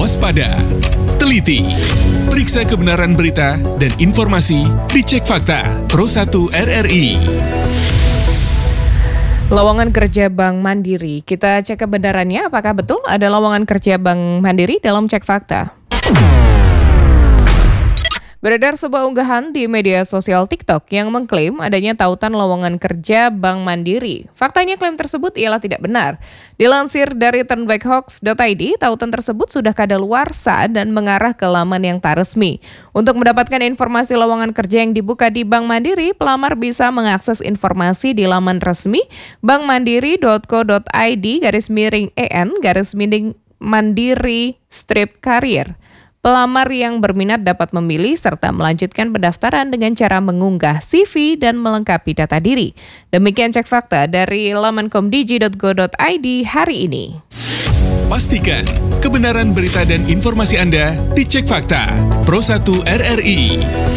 waspada, teliti, periksa kebenaran berita dan informasi di Cek Fakta Pro 1 RRI. Lowongan kerja Bank Mandiri. Kita cek kebenarannya, apakah betul ada lowongan kerja Bank Mandiri dalam Cek Fakta. Beredar sebuah unggahan di media sosial TikTok yang mengklaim adanya tautan lowongan kerja Bank Mandiri. Faktanya klaim tersebut ialah tidak benar. Dilansir dari turnbackhoax.id, tautan tersebut sudah kadaluarsa dan mengarah ke laman yang tak resmi. Untuk mendapatkan informasi lowongan kerja yang dibuka di Bank Mandiri, pelamar bisa mengakses informasi di laman resmi bankmandiri.co.id/en/mandiri-karir. Pelamar yang berminat dapat memilih serta melanjutkan pendaftaran dengan cara mengunggah CV dan melengkapi data diri. Demikian Cek Fakta dari laman komdigi.go.id hari ini. Pastikan kebenaran berita dan informasi Anda di Cek Fakta Pro 1 RRI.